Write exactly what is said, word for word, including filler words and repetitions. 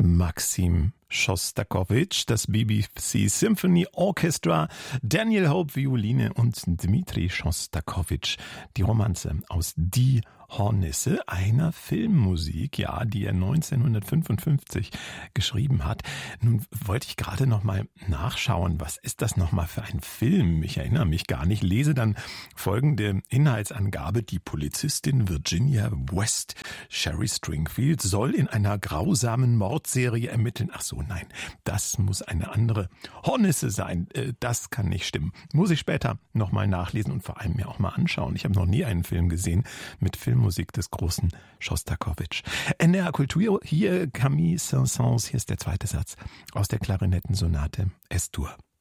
Maxim Schostakowitsch, das B B C Symphony Orchestra, Daniel Hope Violine und Dmitri Schostakowitsch die Romanze aus Die Hornisse, einer Filmmusik, ja, die er neunzehnhundertfünfundfünfzig geschrieben hat. Nun wollte ich gerade noch mal nachschauen, was ist das noch mal für ein Film? Ich erinnere mich gar nicht. Lese dann folgende Inhaltsangabe: Die Polizistin Virginia West, Sherry Stringfield, soll in einer grausamen Mordserie ermitteln. Ach so, nein, das muss eine andere Hornisse sein. Das kann nicht stimmen. Muss ich später noch mal nachlesen und vor allem mir auch mal anschauen. Ich habe noch nie einen Film gesehen mit Filmmusik des großen Schostakowitsch. N D R Kultur, hier Camille Saint-Saëns, hier ist der zweite Satz aus der Klarinettensonate Es-Dur.